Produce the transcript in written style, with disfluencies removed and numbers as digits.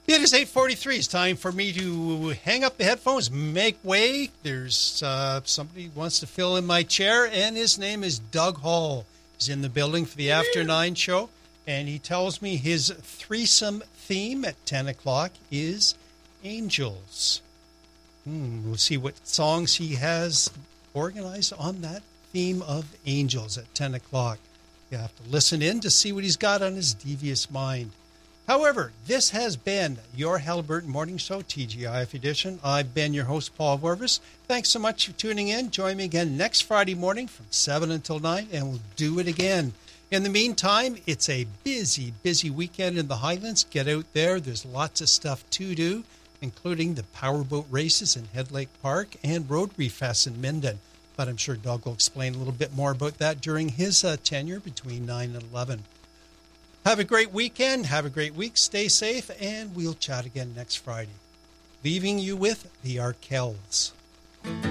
It is 8:43. It's time for me to hang up the headphones, make way. There's somebody who wants to fill in my chair, and his name is Doug Hall. He's in the building for the After 9 show, and he tells me his threesome theme at 10 o'clock is angels. We'll see what songs he has organized on that theme of angels at 10 o'clock. You have to listen in to see what he's got on his devious mind. However, this has been your Halliburton Morning Show, TGIF edition. I've been your host, Paul Vorvis. Thanks so much for tuning in. Join me again next Friday morning from 7 until 9, and we'll do it again. In the meantime, it's a busy, busy weekend in the Highlands. Get out there. There's lots of stuff to do, including the powerboat races in Head Lake Park and Rotary Fest in Minden. But I'm sure Doug will explain a little bit more about that during his tenure between 9 and 11. Have a great weekend. Have a great week. Stay safe, and we'll chat again next Friday. Leaving you with the Arkells.